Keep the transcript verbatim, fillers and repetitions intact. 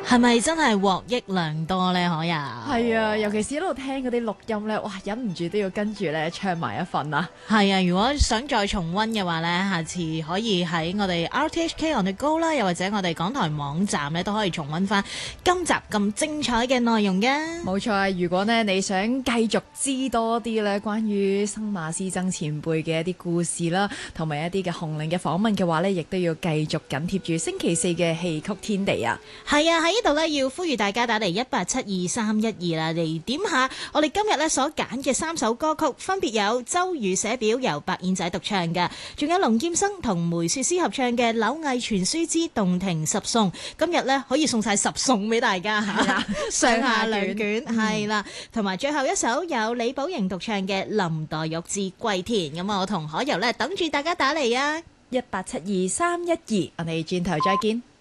係咪真係獲益良多呢？可呀， 係啊，尤其是一路聽嗰啲錄音咧，哇，忍唔住都要跟住咧唱埋一份啊！ 係啊，如果想再重溫嘅話呢，下次可以喺我哋 R T H K On The Go 啦，又或者我哋港台網站咧都可以重溫翻今集咁精彩嘅內容嘅。 冇錯啊！如果呢你想繼續知多啲咧關於生馬師曾前輩嘅一啲故事啦，同埋一啲嘅紅伶嘅訪問嘅話呢，亦都要繼續緊貼住星期四嘅戲曲天地啊！ 係啊，喺呢度呢，要呼籲大家打嚟一八七二三一二啦，嚟點下我哋今日呢所揀嘅三首歌曲，分別有周瑜寫表由白燕仔獨唱嘅，仲有龍劍生同梅雪詩合唱嘅《柳毅傳書之洞庭十頌》。今日呢，可以送晒十頌俾大家嚇，上下兩卷係啦，同埋最後一首有李寶瑩獨唱嘅《林黛玉自桂田》。咁我同可柔呢，等住大家打嚟啊！ 一八七二三一二，我哋轉頭再見。